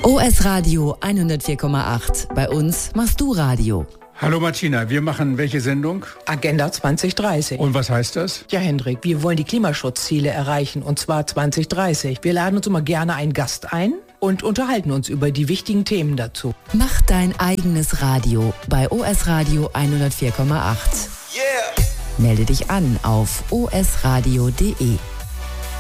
OS Radio 104,8. Bei uns machst du Radio. Hallo Martina, wir machen welche Sendung? Agenda 2030. Und was heißt das? Ja, Hendrik, wir wollen die Klimaschutzziele erreichen, und zwar 2030. Wir laden uns immer gerne einen Gast ein und unterhalten uns über die wichtigen Themen dazu. Mach dein eigenes Radio bei OS Radio 104,8. Yeah. Melde dich an auf osradio.de.